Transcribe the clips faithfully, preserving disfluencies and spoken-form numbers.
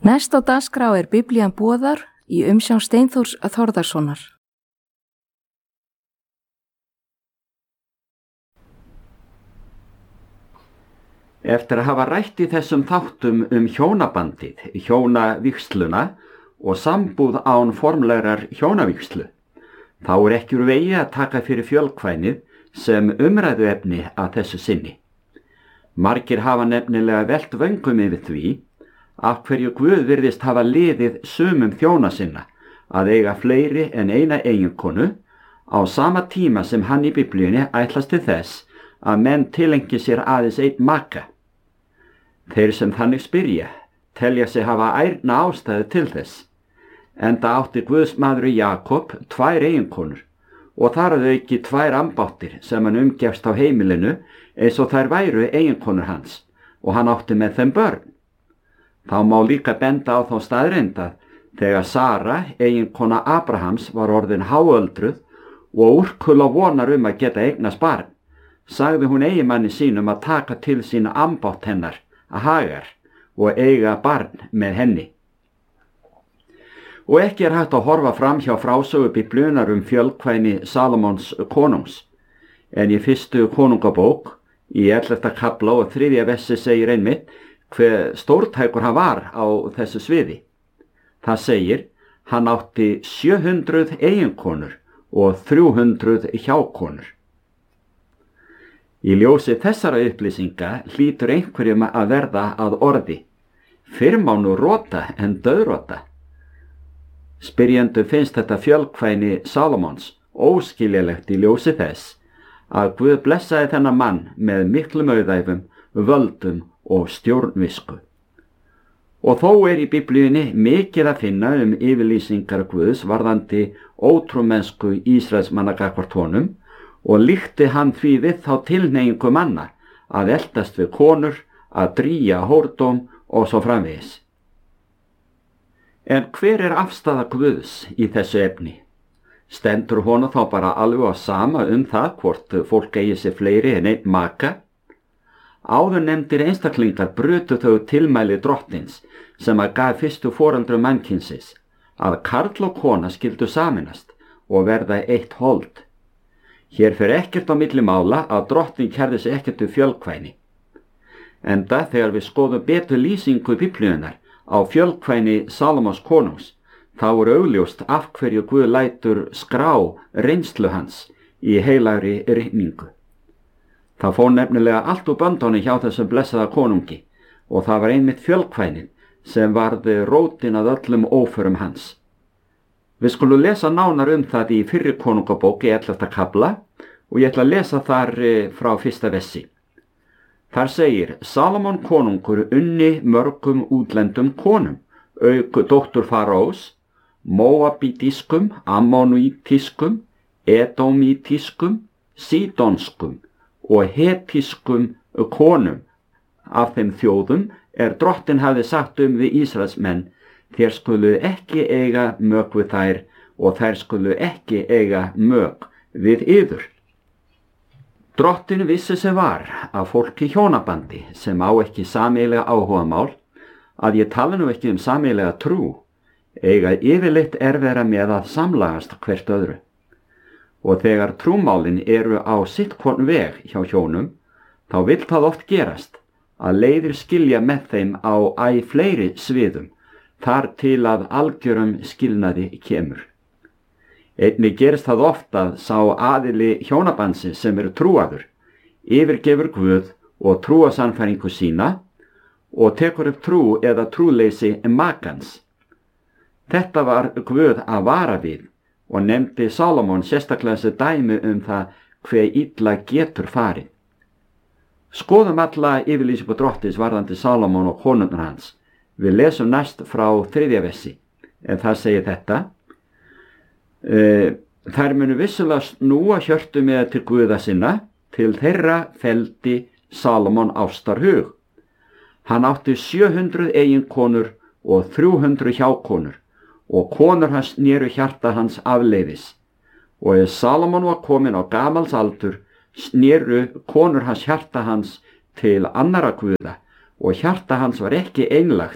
Næst á dagskrá er Biblían boðar í umsjón Steinþórs Þórðarsonar. Eftir að hafa rætt í þessum þáttum um hjónabandið, hjónavígsluna og sambúð án formlegrar hjónavígslu, þá er ekki úr vegi að taka fyrir fjölkvænið sem umræðuefni að þessu sinni. Margir hafa nefnilega velt vöngum yfir því af hverju Guð virðist hafa liðið sumum þjóna sinna að eiga fleiri en eina eiginkonu á sama tíma sem hann í Biblíunni ætlast til þess að menn tilengi sér aðeins einn maka. Þeir sem þannig spyrja telja sig hafa ærna ástæðu til þess, enda átti Guðsmaður Jakob tvær eiginkonur og þar að auki tvær ambáttir sem hann umgefst á heimilinu eins og þær væru eiginkonur hans og hann átti með þeim börn. Þá má líka benda á þá staðreynd að þegar Sara, eiginkona Abrahams, var orðin háöldruð og úrkula vonar um að geta eignast barn, sagði hún eiginmanni sínum að taka til sín ambátt hennar, að Hagar, og eiga barn með henni. Og ekki er hægt að horfa fram hjá frásögu Biblíunnar um fjölkvæni Salómons konungs, en í fyrstu konungabók, í ellefta kafla og þriðja versi segir einmitt hve stórtækur hann var á þessu sviði. Það segir, hann átti sjö hundruð eiginkonur og þrjú hundruð hjákonur. Í ljósi þessara upplýsinga hlýtur einhverjum að verða að orði. Fyrr má nú rota en dauðrota. Spyrjendu finnst þetta fjölkvæni Salómons óskiljalegt í ljósi þess að Guð blessaði þennan mann með miklum auðæfum, völdum og stjórnvisku. Og þó er í Biblíunni mikið að finna um yfirlýsingar Guðs varðandi ótrúmennsku Ísraelsmanna gagnvart honum og líkti hann því við þá tilhneigingu manna að eltast við konur, að drýja hórdóm og svo framvegis. En hver er afstaða Guðs í þessu efni? Stendur honum þá bara alveg á sama um það hvort fólk eigi sér fleiri en einn maka? Áður nefndir einstaklingar brutu þau tilmæli drottins sem að gaf fyrstu foreldrum mannkynsins að karl og kona skyldu saminast og verða eitt hold. Hér fer ekkert á milli mála að drottin kærði sig ekkert um fjölkvæni. Enda þegar við skoðum betur lýsingu Biblíunnar á fjölkvæni Salómons konungs, þá er augljóst af hverju Guð lætur skrá reynslu hans í heilagri ritningu. Það fór nefnilega allt úr böndunum hjá þessum blessaða konungi og það var einmitt fjölkvænin sem varði rótin að öllum óförum hans. Við skulum lesa nánar um það í fyrri konungabók í ellefta kafla og ég ætla að lesa þar frá fyrsta versi. Þar segir, Salómon konungur unni mörgum útlendum konum, auk dóttur Faraós, Móabítískum, Ammonítískum, Edómítískum, Sídonskum og hetískum konum. Af þeim þjóðum er drottin hafði sagt um við Ísraelsmenn, þér skulu ekki eiga mök við þær og þær skulu ekki eiga mök við yður. Drottin vissi sem var að fólki hjónabandi sem á ekki sameiginlega áhugamál, að ég tala nú ekki um sameiginlega trú, eiga yfirleitt erfiðara með að samlagast hvert öðru. Og þegar trúmálin eru á sitt hvorn veg hjá hjónum, þá vill það oft gerast að leiðir skilja með þeim á æ fleiri sviðum, þar til að algjörum skilnaði kemur. Einnig gerist það oft að sá aðili hjónabandsins sem eru trúaður, yfirgefur Guð og trúasannfæringu sína og tekur upp trú eða trúleysi makans. Þetta var Guð að vara við og nefndi Salómon sérstaklega þessi dæmi um það hve illa getur farið. Skoðum alla yfirlýsingu drottins varðandi Salómon og konurnar hans. Við lesum næst frá þriðja versi, en það segir þetta. Þær munu vissulega snúa hjörtu með til Guða sinna, til þeirra feldi Salómon ástarhug. Hann átti sjö hundruð eiginkonur og þrjú hundruð hjákonur, og konur hans snéru hjarta hans afleiðis. Og ef Salómon var kominn á gamals aldur, snéru konur hans hjarta hans til annara guða, og hjarta hans var ekki einlægt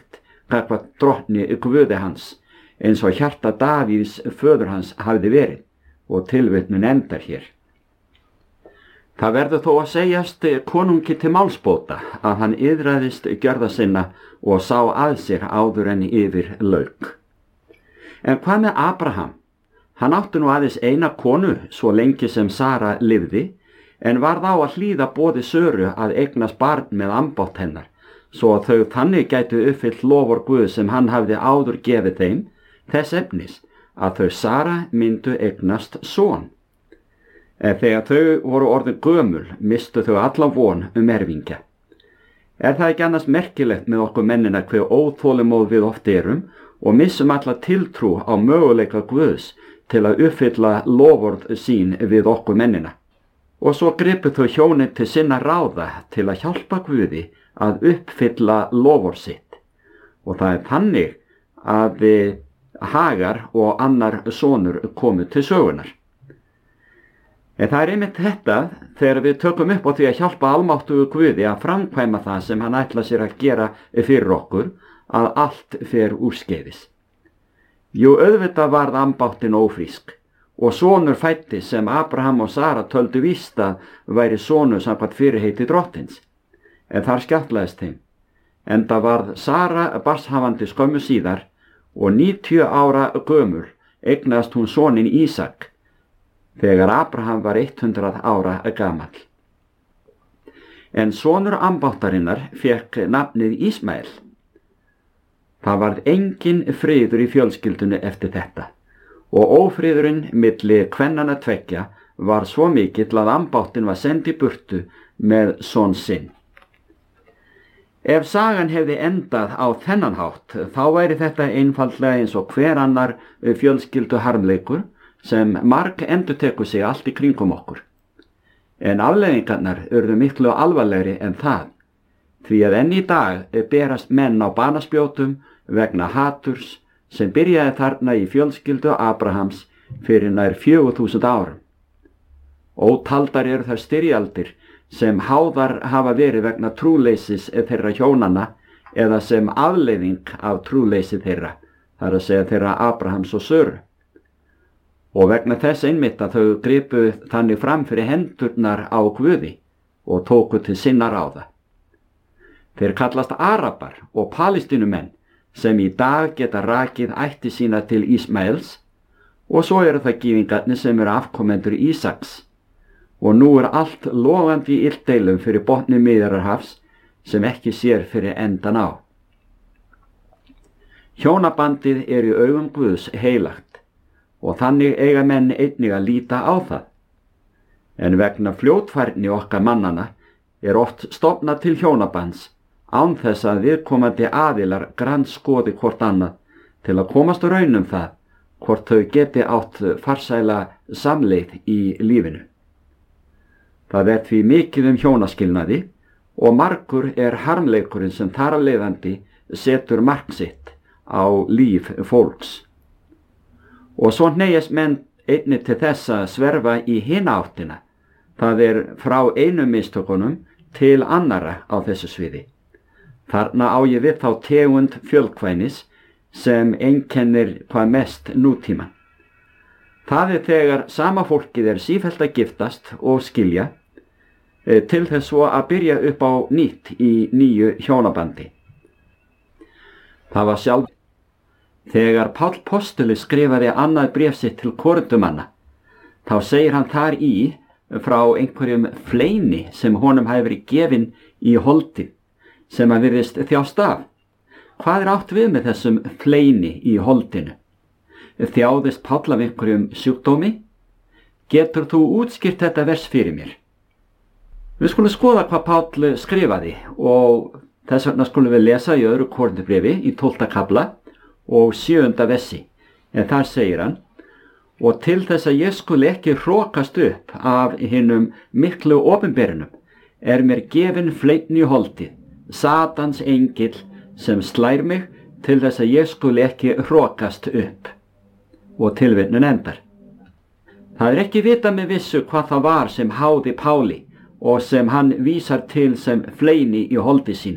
gagnvart drottni Guði hans, eins og hjarta Davíðs föður hans hafði verið, og tilvitnun endar hér. Það verður þó að segjast konungi til málsbóta að hann iðraðist gjörða sinna og sá að sér áður en yfir lauk. En hvað með Abraham? Hann átti nú aðeins eina konu svo lengi sem Sara lifði, en varð á að hlýða boði Söru að eignast barn með ambátt hennar, svo að þau þannig gætu uppfyllt lofur Guð sem hann hafði áður gefið þeim, þess efnis að þau Sara myndu eignast son. En þegar þau voru orðin gömul, mistu þau alla von um erfingja. Er það ekki annars merkilegt með okkur mennina hve óþolinmóð við oft erum og missum alla tiltrú á möguleika Guðs til að uppfylla loforð sín við okkur mennina. Og svo gripu þau hjónin til sinna ráða til að hjálpa Guði að uppfylla loforð sitt. Og það er þannig að Hagar og annar sonur komu til sögunar. En það er einmitt þetta þegar við tökum upp á því að hjálpa almáttugu Guði að framkvæma það sem hann ætla sér að gera fyrir okkur, að allt fer úrskeiðis. Jú, auðvitað varð ambáttin ófrísk og sonur fæddist sem Abraham og Sara töldu víst að væri sonur samkvæmt fyrirheiti drottins. En þar skjátlaðist þeim, enda varð Sara barnshafandi skömmu síðar og níutíu ára gömul eignaðist hún soninn Ísak, þegar Abraham var hundrað ára gamall. En sonur ambáttarinnar fékk nafnið Ísmael. Það varð engin friður í fjölskyldunni eftir þetta og ófriðurinn milli kvennanna tveggja var svo mikill að ambáttin var send í burtu með son sinn. Ef sagan hefði endað á þennan hátt, þá væri þetta einfaldlega eins og hver annar fjölskyldu harmleikur sem marg endurtekur sig allt í kringum okkur. En afleiðingarnar urðu miklu alvarlegri en það, því að enn í dag berast menn á banaspjótum vegna haturs sem byrjaði þarna í fjölskyldu Abrahams fyrir nær fjögur þúsund árum. Ótaldar eru þær styrjaldir sem háðar hafa verið vegna trúleysis þeirra hjónanna eða sem afleiðing af trúleysi þeirra, þar að segja þeirra Abrahams og Söru. Og vegna þess einmitt að þau gripu þannig fram fyrir hendurnar á Guði og tóku til sinna ráða. Þeir kallast Arabar og Palestínumenn sem í dag geta rakið ætti sína til Ísmaels og svo eru það gyðingarnir sem eru afkomendur Ísaks. Og nú er allt logandi í illdeilum fyrir botni Miðjarðarhafs sem ekki sér fyrir endan á. Hjónabandið er í augum Guðs heilagt og þannig eiga menn einnig að líta á það. En vegna fljótfærni okkar mannana er oft stofnað til hjónabands án þess að viðkomandi aðilar grandskoði hvort annað til að komast á raun um það hvort þau geti átt farsæla samleið í lífinu. Það er því mikið um hjónaskilnaði og margur er harmleikurinn sem þar af leiðandi setur mark sitt á líf fólks. Og svo hneigjast menn einnig til þess að sverfa í hina áttina, það er frá einum mistökunum til annara á þessu sviði. Þarna á ég við þá tegund fjölkvænis sem einkennir hvað mest nútíman. Það er þegar sama fólkið er sífellt að giftast og skilja til þess svo að byrja upp á nýtt í nýju hjónabandi. Það var sjálf þegar Páll postuli skrifaði annað bréf sitt til Korintumanna, þá segir hann þar í frá einhverjum fleini sem honum hafi verið gefinn í holdið, sem að virðist þjást af. Hvað er átt við með þessum fleini í holdinu? Þjáðist Páll af einhverjum sjúkdómi? Getur þú útskýrt þetta vers fyrir mér? Við skulum skoða hvað Páll skrifaði og þess vegna skulum við lesa í öðru Korintubréfi í tólfta kafla og sjöunda vessi. En þar segir hann: og til þess að ég skuli ekki hrokast upp af hinum miklu opinberunum er mér gefin fleinn í holdið, Satans engill sem slær mig til þess að ég skuli ekki hrokast upp. Og tilvitnun endar. Það er ekki vitað með vissu hvað það var sem háði Páli og sem hann vísar til sem fleini í holdi sínu.